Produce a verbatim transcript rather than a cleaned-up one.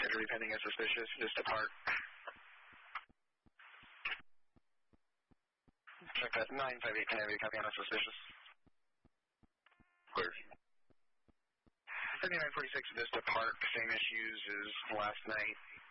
Activity pending as suspicious. Vista Park. Check that. nine five eight Canary, copy on a suspicious. Clear. thirty-nine forty-six Vista Park, same issues as last night.